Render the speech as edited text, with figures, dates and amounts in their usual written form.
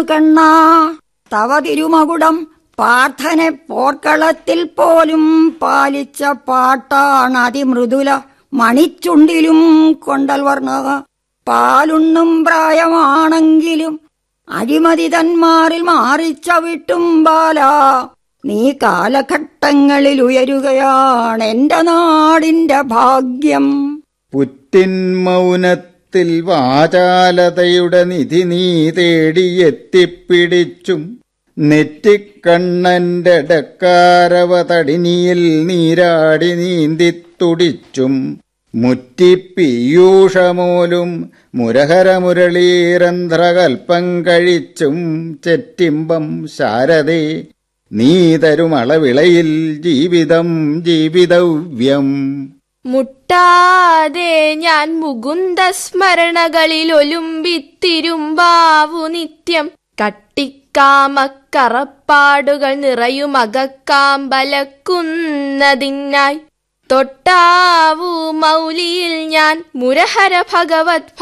കണ്ണാ. തവ തിരുമകുടം പാർത്ഥനെ പോർക്കളത്തിൽ പോലും പാലിച്ച പാട്ടാണ് അതിമൃദുല മണിച്ചുണ്ടിലും കൊണ്ടൽ വർണ്ണ. പാലുണ്ണും പ്രായമാണെങ്കിലും അഴിമതി തന്മാരിൽ മാറിച്ചവിട്ടും ബാല. നീ കാലഘട്ടങ്ങളിൽ ഉയരുകയാണ് എന്റെ നാടിന്റെ ഭാഗ്യം. പുറ്റിൻ മൗനത്തിൽ വാചാലതയുടെ നിധി നീ തേടിയെത്തിപ്പിടിച്ചും നെറ്റിക്കണ്ണന്റെ ഡക്കാരവ തടിനിയിൽ നീരാടി നീന്തിത്തുടിച്ചും മുറ്റിപ്പീയൂഷമോലും മുരഹരമുരളീരന്ധ്രകൽപ്പം കഴിച്ചും ചെറ്റിമ്പം ശാരദേ നീ തരുമളവിളയിൽ ജീവിതം ജീവിതവ്യം. മുട്ടാതെ ഞാൻ മുകുന്ദ സ്മരണകളിൽ ഒലുമ്പിത്തിരുമ്പാവു നിത്യം. കട്ടിക്കാമക്കറപ്പാടുകൾ നിറയും അകക്കാമ്പലക്കുന്നതിനായി തൊട്ടാവു മൗലിയിൽ ഞാൻ മുരഹര ഭഗവത്